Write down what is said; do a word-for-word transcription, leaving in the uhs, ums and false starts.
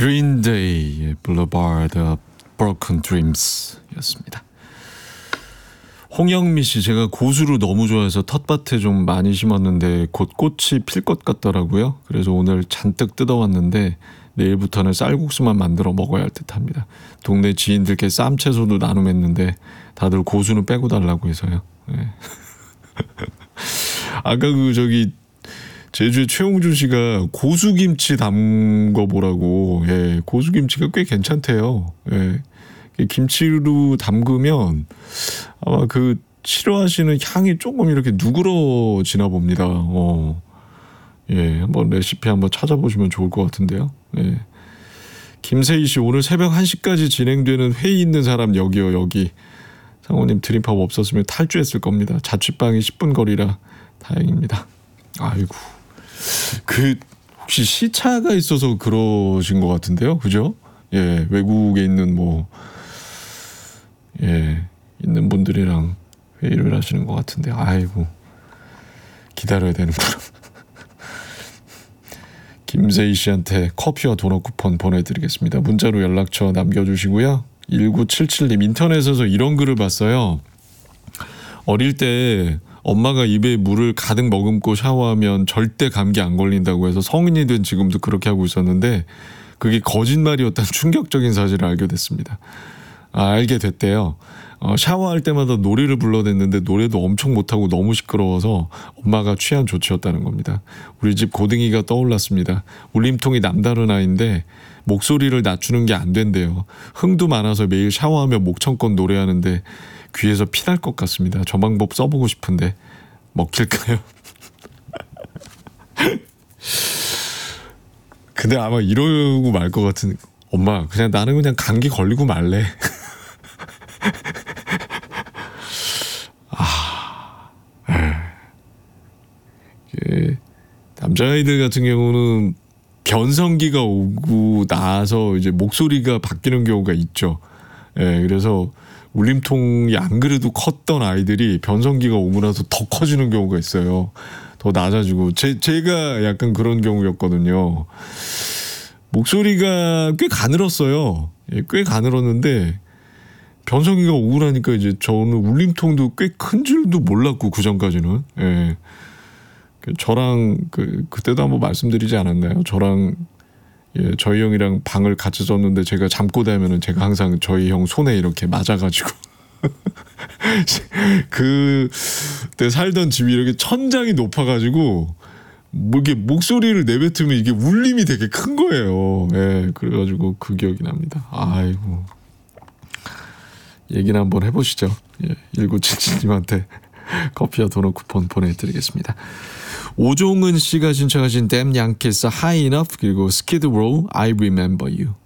Green Day의 Boulevard of Broken Dreams 였습니다. 홍영미 씨, 제가 고수를 너무 좋아해서 텃밭에 좀 많이 심었는데 곧 꽃이 필 것 같더라고요. 그래서 오늘 잔뜩 뜯어왔는데 내일부터는 쌀국수만 만들어 먹어야 할 듯합니다. 동네 지인들께 쌈 채소도 나눔했는데 다들 고수는 빼고 달라고 해서요. 네. 아까 그 저기 제주의 최홍준 씨가 고수김치 담궈 보라고. 예, 고수김치가 꽤 괜찮대요. 예, 김치로 담그면 아마 그 싫어하시는 향이 조금 이렇게 누그러지나 봅니다. 어, 예, 한번 레시피 한번 찾아보시면 좋을 것 같은데요. 예. 김세희 씨, 오늘 새벽 한 시까지 진행되는 회의 있는 사람 여기요, 여기. 상호님 드림팝 없었으면 탈주했을 겁니다. 자취방이 십 분 거리라 다행입니다. 아이고. 그 혹시 시차가 있어서 그러신 것 같은데요, 그죠? 예, 외국에 있는 뭐 예, 있는 분들이랑 회의를 하시는 것 같은데, 아이고, 기다려야 되는구나. 김세희 씨한테 커피와 도넛 쿠폰 보내드리겠습니다. 문자로 연락처 남겨주시고요. 일구칠칠 님, 인터넷에서 이런 글을 봤어요. 어릴 때 엄마가 입에 물을 가득 머금고 샤워하면 절대 감기 안 걸린다고 해서 성인이 된 지금도 그렇게 하고 있었는데 그게 거짓말이었다는 충격적인 사실을 알게 됐습니다. 아, 알게 됐대요. 어, 샤워할 때마다 노래를 불러댔는데 노래도 엄청 못하고 너무 시끄러워서 엄마가 취한 조치였다는 겁니다. 우리 집 고등이가 떠올랐습니다. 울림통이 남다른 아이인데 목소리를 낮추는 게 안 된대요. 흥도 많아서 매일 샤워하며 목청껏 노래하는데 귀에서 피날 것 같습니다. 저 방법 써보고 싶은데 먹힐까요? 근데 아마 이러고 말 것 같은. 엄마, 그냥 나는 그냥 감기 걸리고 말래. 아, 이게 남자아이들 같은 경우는 변성기가 오고 나서 이제 목소리가 바뀌는 경우가 있죠. 예, 그래서 울림통이 안 그래도 컸던 아이들이 변성기가 오고 나서 더 커지는 경우가 있어요. 더 낮아지고. 제, 제가 약간 그런 경우였거든요. 목소리가 꽤 가늘었어요. 예, 꽤 가늘었는데 변성기가 오고 나니까 이제 저는 울림통도 꽤 큰 줄도 몰랐고, 그 전까지는. 예. 저랑 그 그때도 한번 말씀드리지 않았나요? 저랑 예, 저희 형이랑 방을 같이 썼는데 제가 잠꼬 대면은 제가 항상 저희 형 손에 이렇게 맞아가지고 그때 살던 집이 이렇게 천장이 높아가지고 뭐 이게 목소리를 내뱉으면 이게 울림이 되게 큰 거예요. 예, 그래가지고 그 기억이 납니다. 아이고, 얘기는 한번 해보시죠. 예, 일구칠칠 님한테 커피와 도넛 쿠폰 보내드리겠습니다. 오종은 씨가 신청하신 댐 양키스 High Enough, 그리고 스키드 로우 I Remember You.